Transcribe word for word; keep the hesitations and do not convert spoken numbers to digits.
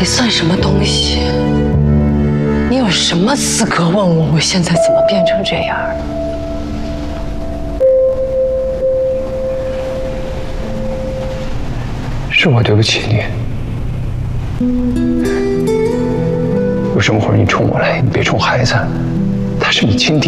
你算什么东西？你有什么资格问我我现在怎么变成这样？ 是我对不起你。有什么话你冲我来，你别冲孩子，他是你亲弟弟。